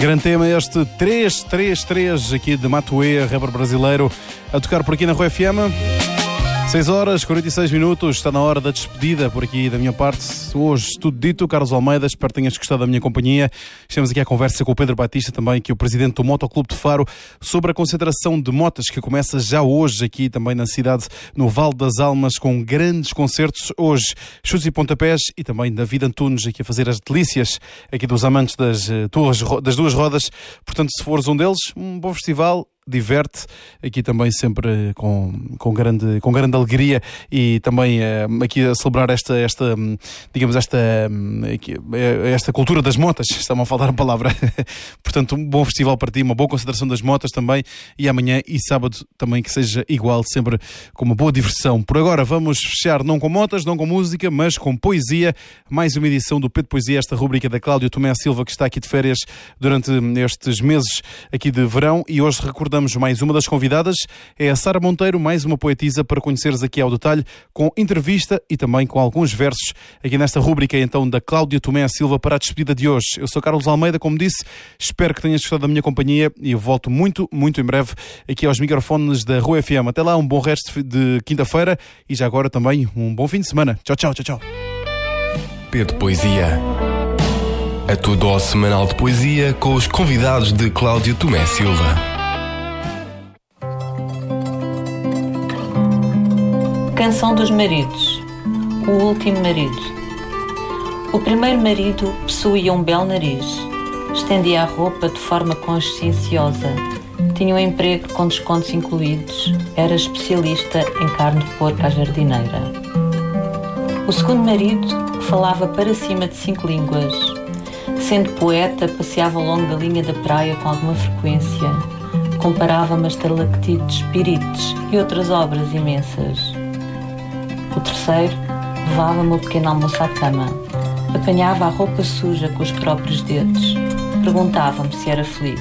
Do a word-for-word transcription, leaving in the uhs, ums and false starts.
Grande tema este três três três aqui de Matuê, rapper brasileiro, a tocar por aqui na Rua F M. seis horas, quarenta e seis minutos, está na hora da despedida por aqui da minha parte. Hoje tudo dito, Carlos Almeida, espero que tenhas gostado da minha companhia. Estamos aqui à conversa com o Pedro Batista, também que é o presidente do Motoclube de Faro, sobre a concentração de motas que começa já hoje aqui também na cidade, no Vale das Almas, com grandes concertos hoje, chutes e pontapés, e também David Antunes aqui a fazer as delícias aqui dos amantes das, tuas, das duas rodas. Portanto, se fores um deles, um bom festival, diverte, aqui também sempre com, com, grande, com grande alegria, e também uh, aqui a celebrar esta, esta digamos, esta, aqui, esta cultura das motas, está-me a faltar a palavra. Portanto, um bom festival para ti, uma boa consideração das motas também, e amanhã e sábado também que seja igual, sempre com uma boa diversão. Por agora vamos fechar não com motas, não com música, mas com poesia, mais uma edição do Pedro Poesia, esta rubrica da Cláudia Tomé Silva, que está aqui de férias durante estes meses aqui de verão, e hoje recordamos Damos mais uma das convidadas, é a Sara Monteiro, mais uma poetisa para conheceres aqui ao detalhe, com entrevista e também com alguns versos aqui nesta rúbrica então da Cláudia Tomé Silva para a despedida de hoje. Eu sou Carlos Almeida, como disse, espero que tenhas gostado da minha companhia e eu volto muito, muito em breve aqui aos microfones da Rua F M. Até lá, um bom resto de quinta-feira e já agora também um bom fim de semana. Tchau, tchau, tchau, tchau. Pedro Poesia, a tua dose semanal de poesia com os convidados de Cláudia Tomé Silva. Canção dos maridos. O último marido. O primeiro marido possuía um belo nariz. Estendia a roupa de forma conscienciosa. Tinha um emprego com descontos incluídos. Era especialista em carne de porco à jardineira. O segundo marido, que falava para cima de cinco línguas. Sendo poeta, passeava ao longo da linha da praia com alguma frequência. Comparava-me a estalactites, pirites e outras obras imensas. O terceiro levava-me o pequeno almoço à cama. Apanhava a roupa suja com os próprios dedos. Perguntava-me se era feliz.